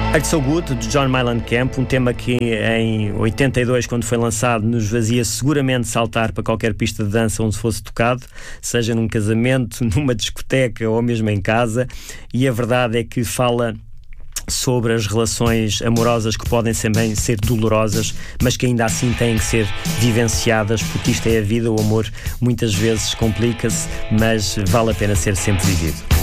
It's So Good, de John Mellencamp, um tema que em 82, quando foi lançado, nos fazia seguramente saltar para qualquer pista de dança onde fosse tocado, seja num casamento, numa discoteca ou mesmo em casa, e a verdade é que fala sobre as relações amorosas que podem também ser dolorosas, mas que ainda assim têm que ser vivenciadas, porque isto é a vida, o amor muitas vezes complica-se, mas vale a pena ser sempre vivido.